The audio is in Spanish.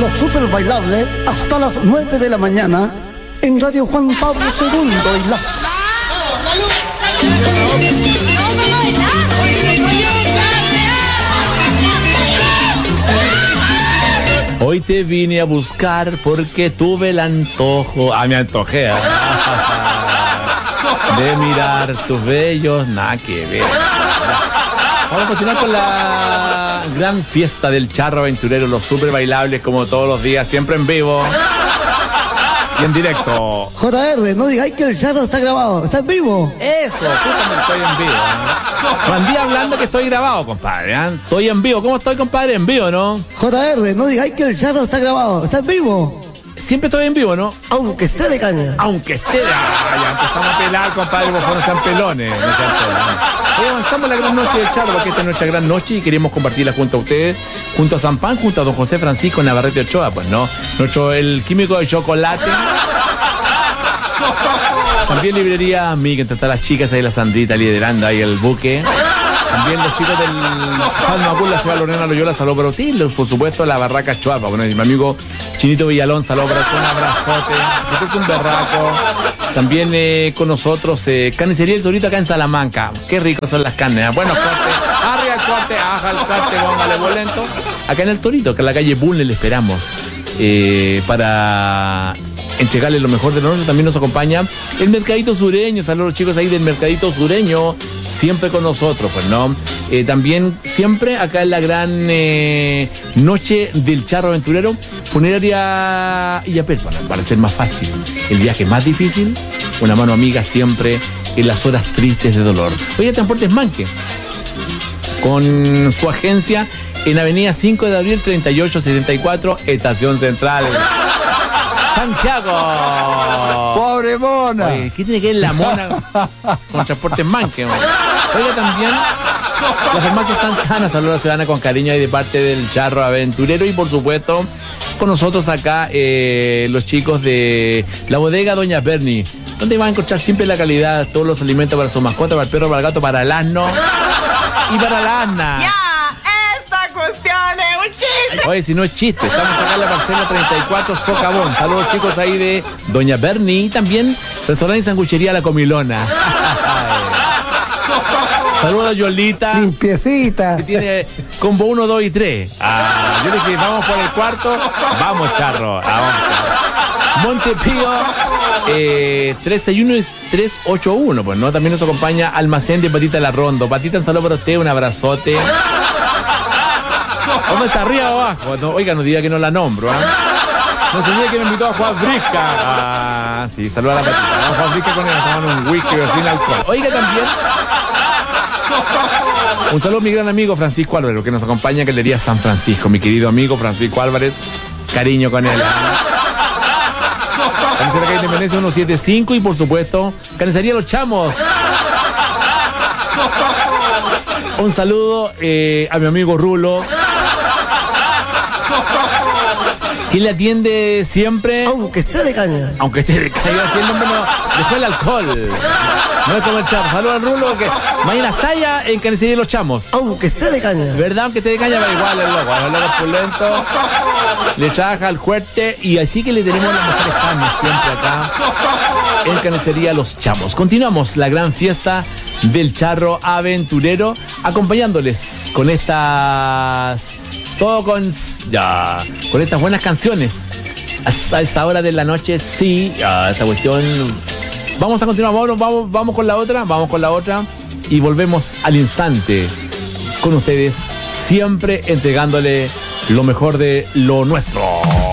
lo súper bailable hasta las 9 de la mañana en Radio Juan Pablo II y la... Hoy te vine a buscar porque tuve el antojo. Me antojé de mirar tus bellos, nada que ver. Vamos a continuar con la gran fiesta del charro aventurero, los super bailables como todos los días, siempre en vivo y en directo. JR, no digáis que el charro está grabado, está en vivo. Eso, justamente estoy en vivo. Juan Díaz hablando que estoy grabado, compadre. Estoy en vivo. ¿Cómo estoy, compadre? En vivo, ¿no? JR, no digáis que el charro está grabado, está en vivo. Siempre estoy en vivo, ¿no? Aunque esté de caña. Aunque esté de... ya empezamos a pelar, compadre, por favor, no sean pelones. No sean pelones. Hoy avanzamos la gran noche del charro, porque esta es nuestra gran noche y queremos compartirla junto a ustedes, junto a San Pan, junto a don José Francisco Navarrete Ochoa, pues no, el químico de chocolate. También librería Miguel, entre todas las chicas ahí, la Sandrita liderando ahí el buque. También los chicos del Falmacul, la ciudad Lorena Loyola, saludos para ustedes. Por supuesto, la Barraca Chuapa. Bueno, mi amigo Chinito Villalón, saludos para ustedes, un abrazote. Este es un berraco. También con nosotros, Carnicería El Torito acá en Salamanca. Qué ricos son las carnes. Buenos cortes. Arriba el corte, aja el corte, póngale bolento. Acá en El Torito, que en la calle Bulne le esperamos. Para entregarle lo mejor de nosotros. También nos acompaña el Mercadito Sureño. Saludos a los chicos ahí del Mercadito Sureño, siempre con nosotros, pues no. También siempre acá en la gran noche del charro aventurero, funeraria Illapel, para ser más fácil el viaje más difícil, una mano amiga siempre en las horas tristes de dolor. Oye, Transportes Manque, con su agencia en Avenida 5 de Abril 3874, Estación Central, Santiago. ¡Pobre mona! Oye, ¿qué tiene que ver la mona con Transportes Manque? Oiga, también la farmacia Santana, saludos a la ciudadana con cariño ahí de parte del charro aventurero. Y por supuesto, con nosotros acá los chicos de la bodega Doña Berni, donde van a encontrar siempre la calidad, todos los alimentos para su mascota, para el perro, para el gato, para el asno y para la asna. ¡Ya! ¡Esta cuestión es un chiste! Oye, si no es chiste, estamos acá en la parcela 34 Socavón. Saludos chicos ahí de Doña Berni y también restaurante y sanguchería La Comilona. Saludos a Yolita. Limpiecita. Que tiene combo 1, 2 y 3. Yo le dije, vamos por el cuarto. Vamos, charro. Vamos, charro. Montepío 361 y 381. Pues no, también nos acompaña Almacén de Patita La Rondo. Patita, un saludo para usted, un abrazote. ¿Dónde está, arriba o abajo? No, oiga, no diga que no la nombro, No se diga que me invitó a Juan Brisca. Sí, saluda a la Patita. Vamos a Juan Brisca con él, tomando un whisky sin alcohol. Oiga, también un saludo a mi gran amigo Francisco Álvarez, que nos acompaña, que le diría San Francisco, mi querido amigo Francisco Álvarez, cariño con él. Carnicería Calle Independencia 175 y por supuesto, Carnicería Los Chamos. Un saludo a mi amigo Rulo, que le atiende siempre. Aunque esté de caña. Aunque esté de caña, así el nombre no. Después el alcohol. No es como el charro. Saludos al Rulo, que mañana está allá en Carnicería Los Chamos. Aunque esté de caña. ¿Verdad? Aunque esté de caña, va igual el loco. El loco pulento. Le trabaja al fuerte. Y así que le tenemos las mejores carnes siempre acá en Carnicería Los Chamos. Continuamos la gran fiesta del charro aventurero, acompañándoles con estas... Todo con estas buenas canciones. A esta hora de la noche, sí, esta cuestión. Vamos a continuar, vamos con la otra. Y volvemos al instante con ustedes, siempre entregándole lo mejor de lo nuestro.